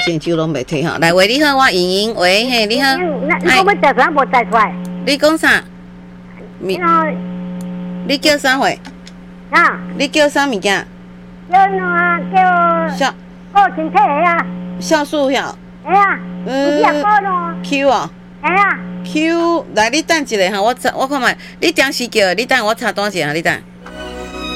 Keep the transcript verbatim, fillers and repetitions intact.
前酒拢袂退吼。来，喂，你好，我莹莹，喂，嘿，你好。 那你讲要食啥无带出来？ 你讲啥？ 你你叫啥货？ 啊？ 你叫啥物件？ 叫那叫酵顾身体的啊。 酵素晓。 哎呀， 嗯。 有几啊个咯 Q 哦。 哎呀。 Q， 来，你等一下哈，我查，我看卖，你当时叫，你等我查单一下，你等。